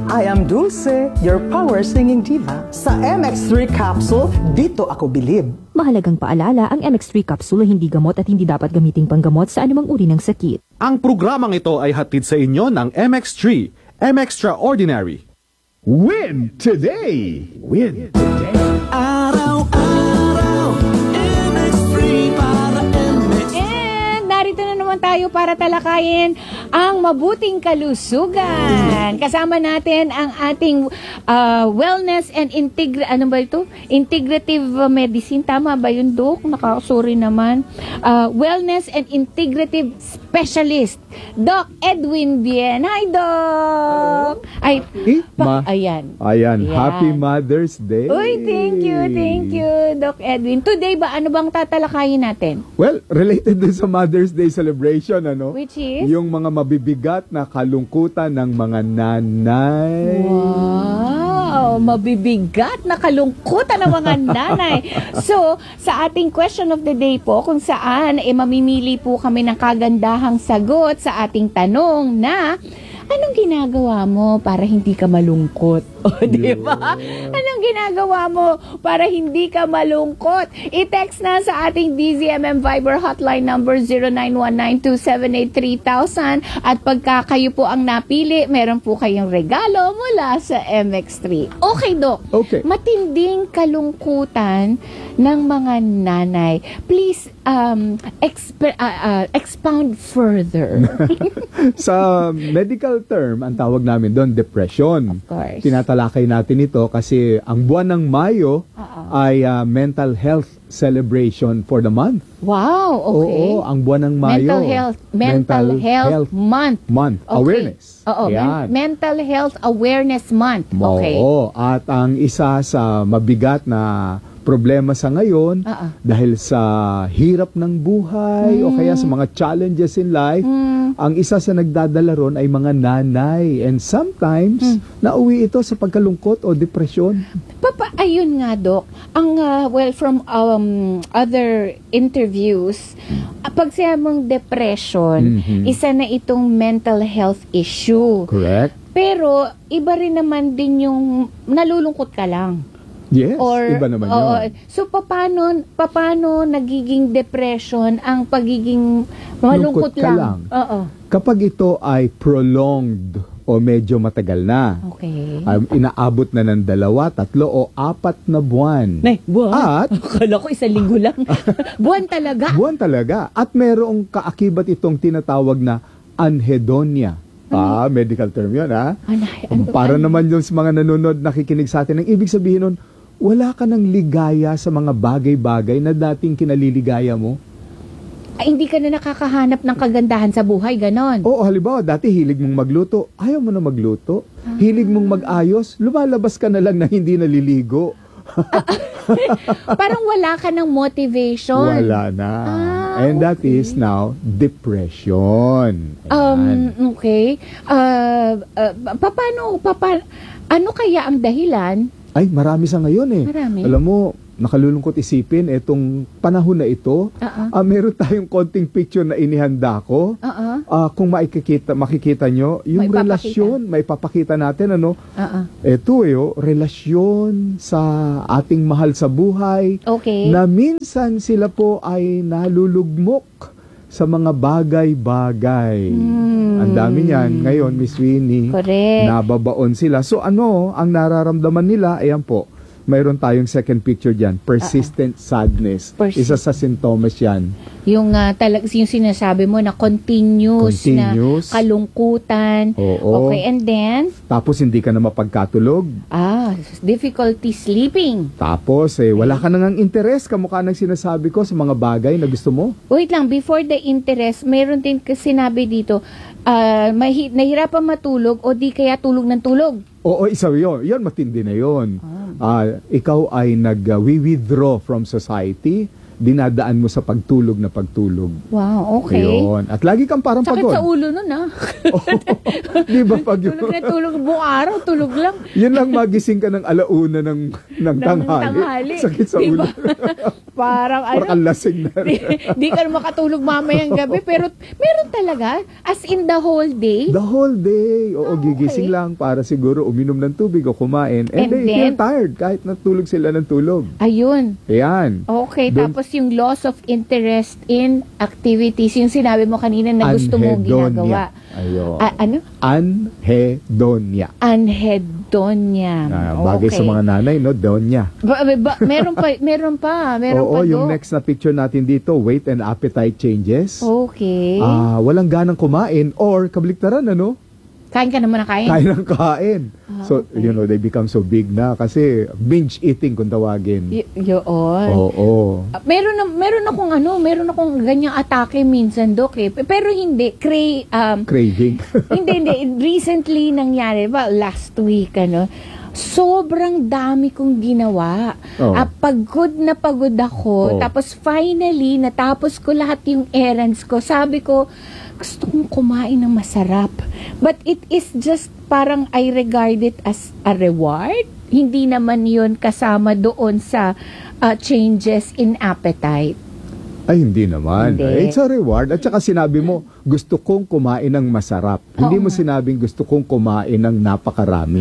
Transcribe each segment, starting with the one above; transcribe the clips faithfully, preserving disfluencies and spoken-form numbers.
I am Dulce, your power singing diva. Sa M X three capsule, dito ako bilib. Mahalagang paalala, ang M X three capsule hindi gamot at hindi dapat gamiting panggamot sa anumang uri ng sakit. Ang programang ito ay hatid sa inyo ng M X three, M Extraordinary. Win today! Win today! Araw-araw, M X three para M X. And narito na naman tayo para talakayin ang mabuting kalusugan. Kasama natin ang ating uh, wellness and integra ano ba ito? Integrative medicine. Tama ba yun, Dok? Nakasuri naman. Uh, wellness and integrative specialist, Doc Edwin Bien. Hi, Doc! Ay, Eh, pa- ma- ayan. Ayan, Ayan. Happy Mother's Day! Uy, thank you, thank you, Doc Edwin. Today ba, ano bang tatalakayin natin? Well, related din sa Mother's Day celebration, ano? Which is? Yung mga mabibigat na kalungkutan ng mga nanay. Wow! Mabibigat na kalungkutan ng mga nanay. So, sa ating question of the day po, kung saan eh, mamimili po kami ng kagandahang sagot sa ating tanong na anong ginagawa mo para hindi ka malungkot? O, di ba? Anong ginagawa mo para hindi ka malungkot? I-text na sa ating D Z M M Viber hotline number zero nine one nine two seven eight three thousand at pagka kayo po ang napili, meron po kayong regalo mula sa M X three. Okay, Dok. Okay. Matinding kalungkutan ng mga nanay. Please um, exp- uh, uh, expound further. Sa medical term, ang tawag namin doon, depression. Of course. Tinatalakay natin ito kasi ang buwan ng Mayo Oo. ay uh, mental health celebration for the month. Wow, okay. Oo, ang buwan ng Mayo. Mental health, mental, health, month. Month. Okay. Awareness. Oo, men- Yan. mental health awareness month. Okay. Oo, at ang isa sa mabigat na problema sa ngayon Oo. dahil sa hirap ng buhay o kaya sa mga challenges in life, Mm. ang isa sa nagdadala ron ay mga nanay, and sometimes Mm. nauwi ito sa pagkalungkot o depresyon. Papa, ayun nga, Dok. Ang, uh, well, from um, other interviews, uh, pag siya mong depression, Mhm. isa na itong mental health issue. Correct? Pero, iba rin naman din yung nalulungkot ka lang. Yes, Or, iba naman oo. yun. So, paano, paano nagiging depression ang pagiging malungkot Lungkot ka lang? lang. Oo. Kapag ito ay prolonged o medyo matagal na, Okay. um, inaabot na ng dalawa, tatlo o apat na buwan. Nay, buwan? At Akala ko isang linggo lang. Buwan talaga. buwan talaga. At merong kaakibat itong tinatawag na anhedonia. Ah, medical term yun, ha? Anay, ano, Para ano? naman yung sa mga nanonood, nakikinig sa atin, ang ibig sabihin nun, wala ka ng ligaya sa mga bagay-bagay na dating kinaliligaya mo. Ay, hindi ka na nakakahanap ng kagandahan sa buhay, ganon. Oo, halimbawa, dati hilig mong magluto, ayaw mo na magluto. Hilig mong mag-ayos, lumalabas ka na lang na hindi naliligo. Parang wala ka ng motivation. Wala na. Ah, And that okay. is now depression. Ayan. Um, okay. Uh, uh, paano, papa, ano kaya ang dahilan? Ay, marami sa ngayon eh. Marami. Alam mo, nakalulungkot isipin, etong panahon na ito, Oo. ah, meron tayong konting picture na inihanda ko. Oo. Ah, kung makikita, makikita nyo, yung May papakita. relasyon, may papakita natin, ano, Oo. ito eh, oh, relasyon sa ating mahal sa buhay, Okay. na minsan sila po ay nalulugmok sa mga bagay-bagay. Hmm. Ang dami niyan. Ngayon, Miss Winnie, Correct. nababaon sila. So ano, ang nararamdaman nila, ayan po, mayroon tayong second picture dyan, persistent sadness. Persist- Isa sa sintomas yan. Yung uh, talag yung sinasabi mo na continuous, Continuous. na kalungkutan. Oo. Okay, and then Tapos hindi ka na mapagkatulog. ah, difficulty sleeping. Tapos eh, wala ka nang interest, kamukha ng sinasabi ko sa mga bagay na gusto mo. Wait lang, before the interest, mayroon din kasi sinabi dito, ah, mahi- nahirapan matulog o di kaya tulog ng tulog. Oo, isa yun. Yan, matindi na yun. Ah, ikaw ay nag-withdraw from society. dinadaan mo sa pagtulog na pagtulog. Wow, okay. Yun. At lagi kang parang Sakit pagod. sa ulo nun, ah. Di ba pag yun? Tulog na tulog buong araw, tulog lang. Yun lang magising ka ng alauna ng, ng Ng tanghali. tanghali. Sakit sa Di ulo. ba? Parang ano, Parang lasing na di, rin. di ka na makatulog mamayang gabi. Pero meron talaga, as in the whole day. The whole day. Oo, Ah, gigising okay. lang para siguro uminom ng tubig o kumain. And, And they then- feel tired kahit natulog sila ng tulog. Ayun. Ayan. Okay, Doon- tapos yung loss of interest in activities, yung sinabi mo kanina na gusto mong ginagawa. Ayun. A- ano? Anhedonia. Anhedonia. Ah, bagay sa Okay. mga nanay, no? Donya. Ba, ba, ba- meron pa, meron pa, meron Oo, pa yung do. next na picture natin dito, weight and appetite changes. Okay. Ah, walang ganang kumain or kabaliktaran, ano? Kain ka naman na kain. Kain ng kain. Ah, So, okay. you know, they become so big na kasi binge eating kung tawagin. Y- yun. Oo. Ah, meron na meron akong ano, meron akong ganyang atake minsan, Dok, eh. Pero hindi cray um Craving. hindi hindi recently nangyari ba last week ano. Sobrang dami kong ginawa. Oh. Ah, pagod na pagod ako. Oh. Tapos finally, natapos ko lahat yung errands ko. Sabi ko, gusto kong kumain ng masarap. But it is just parang I regard it as a reward. Hindi naman yun kasama doon sa ah, changes in appetite. Ay, hindi naman. Hindi. It's a reward. At saka sinabi mo, gusto kong kumain ng masarap. Hindi mo nga. sinabing gusto kong kumain ng napakarami.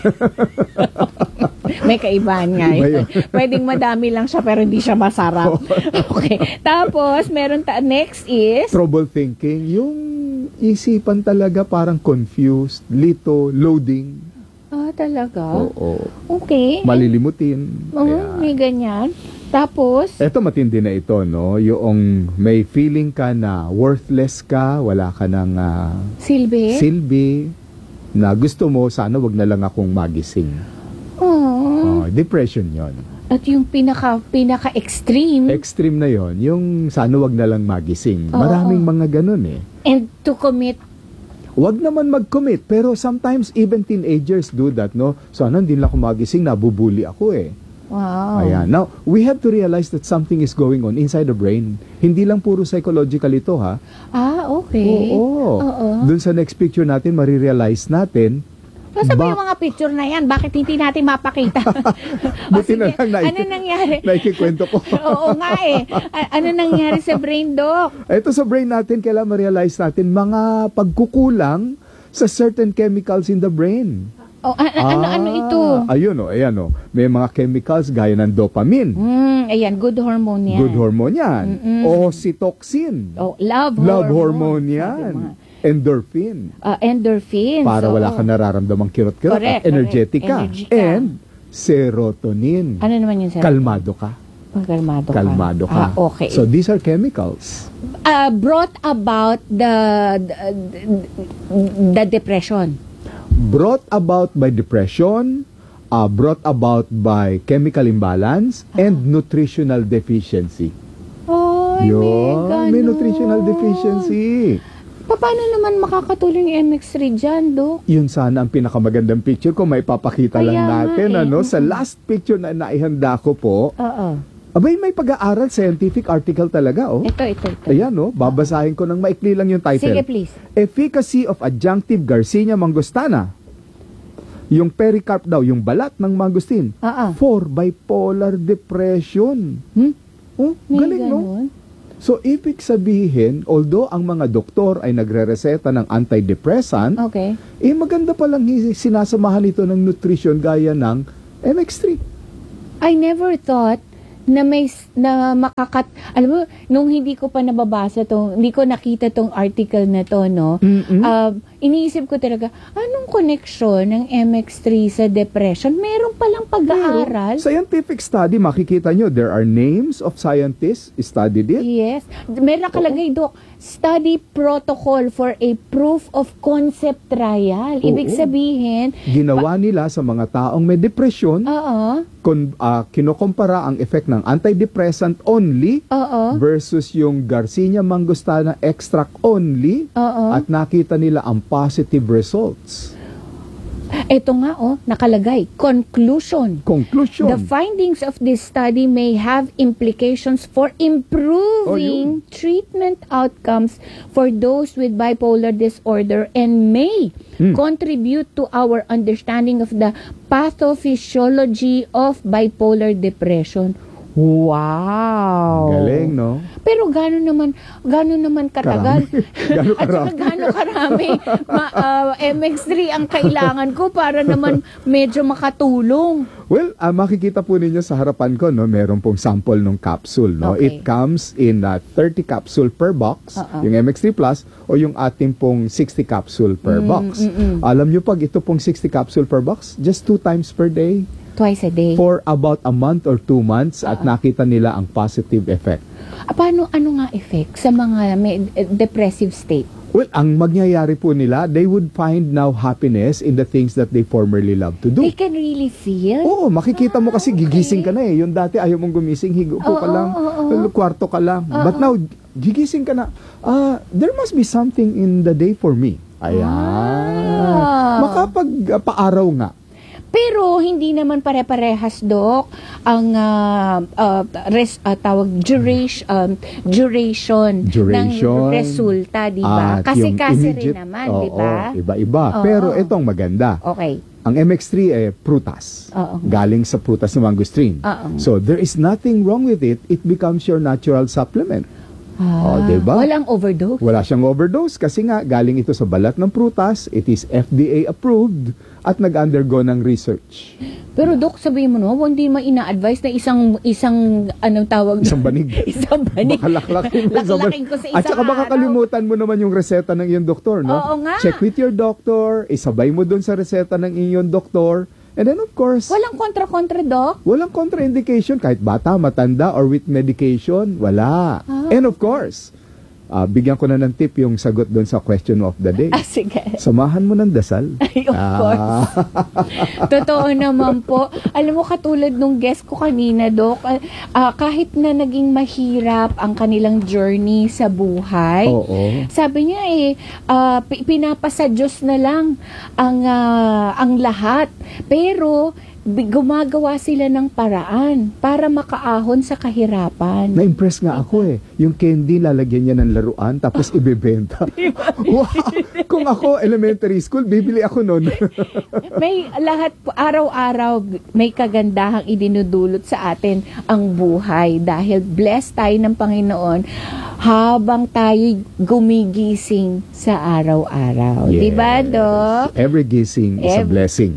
May kaibahan nga Iba yun. yun. Pwedeng madami lang siya pero hindi siya masarap. Okay. Tapos, meron ta- next is, Trouble thinking, yung isipan talaga parang confused, lito, loading. ah, talaga? Oo. Okay. Malilimutin. Oo, Ayan. may ganyan. Tapos, Eto matindi na ito, no? Yung may feeling ka na worthless ka, wala ka ng ah, silbi? silbi, na gusto mo, sana wag na lang akong magising. Oh. Oh, depression yon. At yung pinaka, pinaka-extreme, Extreme na yon, yung sana wag na lang magising. Oo, Maraming oo. mga ganun eh. and to commit, Wag naman mag-commit, pero sometimes even teenagers do that, no? Sana hindi lang ako magising, nabubuli ako eh. wow. Ayan. Now, we have to realize that something is going on inside the brain. Hindi lang puro psychological ito, ha? Ah, okay. Oo. Oo. Doon sa next picture natin, marirealize natin, Nasa ba Ba- yung mga picture na yan? Bakit hindi natin mapakita? O buti na sige, lang na ano nangyari? naikikwento ko. Oo nga eh. A- ano nangyari sa brain, Doc? Ito sa brain natin, kailangan ma-realize natin mga pagkukulang sa certain chemicals in the brain. Oh, a- a- ano, ano ito? Ayun o, ayan o. May mga chemicals gaya ng dopamine. Hmm, ayan, good hormone yan. Good hormone yan. Mm-mm. Oxytocin. Oh, love, Love hormone. hormone yan. Endorphin. Uh, endorphins. Para wala oo. ka nararamdamang kirot-kirot Correct, at energetic correct. ka. Energy ka. And serotonin. Ano naman yun, sir? Kalmado ka. Kalmado ka. Kalmado ka. Ah, okay. So these are chemicals. uh, brought about the, the, the depression. Brought about by depression, uh, brought about by chemical imbalance, and nutritional deficiency. Oh, may Yun, ganun. may nutritional deficiency. Pa- Paano naman makakatulong yung M X three dyan, Dok? Yun sana ang pinakamagandang picture ko. May papakita lang Kaya nga natin. eh. Ano? Sa last picture na naihanda ko po, Oo. abay may pag-aaral, scientific article talaga. Oh. Ito, ito, ito. Ayan, no? Babasahin ko ng maikli lang yung title. Sige, please. Efficacy of adjunctive Garcinia mangostana. Yung pericarp daw, yung balat ng mangosteen. Oo. For bipolar depression. Hmm? Oh, May galing, no? ganun? So, ibig sabihin, although ang mga doktor ay nagre-reseta ng antidepressant, Okay. eh maganda palang hi- sinasamahan ito ng nutrition gaya ng M X three. I never thought na may s- na makakat alam mo nung hindi ko pa nababasa tong hindi ko nakita tong article na to no Mm-mm. um, iniisip ko talaga anong connection ng M X three sa depression meron palang pag-aaral. Pero, scientific study, makikita nyo, there are names of scientists studied it. Yes. Meron nakalagay, Dok, study protocol for a proof of concept trial. Ibig Oo. sabihin, Ginawa nila sa mga taong may depression, oo, kun, ah, kinukumpara ang effect ng antidepressant only oo, versus yung Garcinia mangostana extract only oo. at nakita nila ang positive results. Ito nga, oh, nakalagay, conclusion. Conclusion. The findings of this study may have implications for improving Oh, treatment outcomes for those with bipolar disorder and may Hmm. contribute to our understanding of the pathophysiology of bipolar depression. Wow! Galing, no? Pero gano'n naman, gano'n naman katagal. Gano'n At saka karami. gano'n karami. Ma, ah, M X three ang kailangan ko para naman medyo makatulong. Well, ah, makikita po ninyo sa harapan ko, no, meron pong sample ng capsule, no. Okay. It comes in uh, thirty capsule per box, Oo. yung M X three Plus o yung ating pong sixty capsule per Mm, box. Alam nyo pag ito pong sixty capsule per box, just two times per day Twice a day. for about a month or two months at nakita nila ang positive effect. Ah, paano, ano nga effect sa mga may eh, depressive state? Well, ang mangyayari po nila, they would find now happiness in the things that they formerly loved to do. They can really feel? Oo, makikita mo kasi Ah, okay. gigising ka na eh. Yung dati ayaw mong gumising, higo po ka Oo, lang, oo, oo. kwarto ka lang. But now, gigising ka na. Ah, there must be something in the day for me. Ayan. Ah. Makapag-paaraw nga. Pero hindi naman pare-parehas, Dok, ang ah, ah, res, ah, tawag duration, um, duration, Duration. ng resulta, di ba? At Kasi yung kasi rin immediate- naman, oo, di ba? Iba-iba. Oo. Pero itong maganda. Okay. Ang M X three eh, prutas. Oo. Galing sa prutas ng mangosteen. Oo. So, there is nothing wrong with it. It becomes your natural supplement. Ah, Oh, di ba? Walang overdose. Wala siyang overdose kasi nga galing ito sa balat ng prutas, it is F D A approved at nag-undergo ng research. Pero Dok, sabihin mo no, hindi mo ina-advise na isang, isang, anong tawag? Isang banig. isang banig. Baka laklakin mo sa Laklakin ko sa isang At saka baka araw. kalimutan mo naman yung reseta ng iyong doktor, no? Oo nga. Check with your doctor, isabay mo dun sa reseta ng iyong doktor, and then of course, Walang kontra-kontra, Dok? walang contraindication kahit bata, matanda, or with medication, wala. Ah. And of course, ah, bigyan ko na ng tip yung sagot doon sa question of the day. Ah, sige. Samahan mo ng dasal. Ay, of course. Ah. Totoo naman po. Alam mo, katulad nung guest ko kanina, Dok, ah, ah, kahit na naging mahirap ang kanilang journey sa buhay, Oo. sabi niya eh, ah, pi- pinapasa Diyos na lang ang, ah, ang lahat. Pero, bi- gumagawa sila ng paraan para makaahon sa kahirapan. Na-impress nga ako eh. Yung candy, lalagyan niya ng laruan, tapos ibebenta. Wow! Kung ako, elementary school, bibili ako nun. May lahat po, araw-araw may kagandahang idinudulot sa atin ang buhay dahil blessed tayo ng Panginoon habang tayo gumigising sa araw-araw. Yes. Di ba, Dok? Every gising is a Ev- blessing.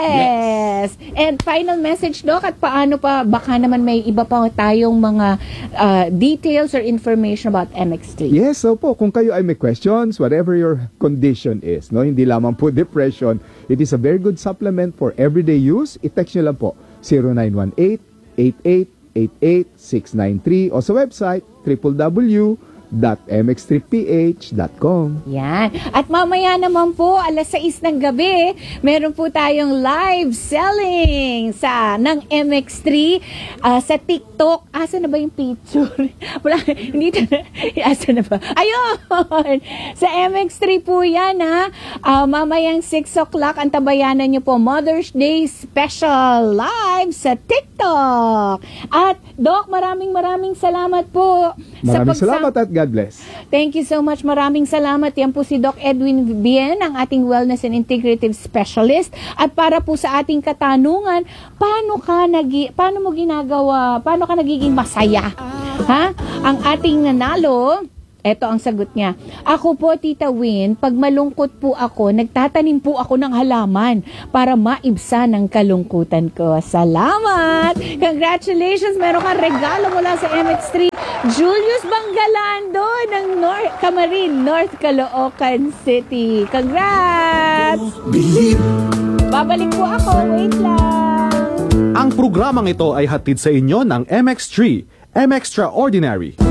Yes! And final message, Doc, at paano pa, baka naman may iba pa tayong mga uh, details or information about M X three. Yes, so po, kung kayo ay may questions, whatever your condition is, no, hindi lamang po depression, it is a very good supplement for everyday use. I-text nyo lang po, zero nine one eight, eight eight eight eight, six nine three o sa website, w w w dot m x three p h dot com. Yan. At mamaya naman po, alas sais ng gabi, meron po tayong live selling sa ng M X three ah, sa TikTok. Asa na ba yung picture? Wala, hindi na. Asa na ba? Ayun! Sa M X three po yan, ha? Ah, mamayang six o'clock, ang tabayanan nyo po, Mother's Day Special live sa TikTok. At, Doc, maraming maraming salamat po. Maraming pagsam- salamat at God bless. Thank you so much. Maraming salamat. Yan po si Doc Edwin Bien, ang ating Wellness and Integrative Specialist. At para po sa ating katanungan, paano ka nagi, paano mo ginagawa, paano ka nagiging masaya? Ha? Ang ating nanalo, eto ang sagot niya. Ako po, Tita Win, pag malungkot po ako, nagtatanim po ako ng halaman para maibsan ang kalungkutan ko. Salamat! Congratulations! Meron kang regalo mula sa M X three. Julius Bangalando ng North Camarin, North Caloocan City. Congrats! Believe. Babalik po ako. Wait lang. Ang programang ito ay hatid sa inyo ng M X three, M Extraordinary.